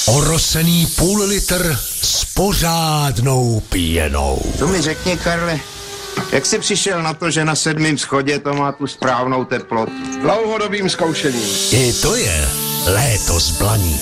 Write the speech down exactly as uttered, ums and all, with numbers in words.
Orosený půl litr s pořádnou pěnou. To mi řekni, Karle, jak jsi přišel na to, že na sedmém schodě to má tu správnou teplotu? Dlouhodobým zkoušením. I to je léto zblaní.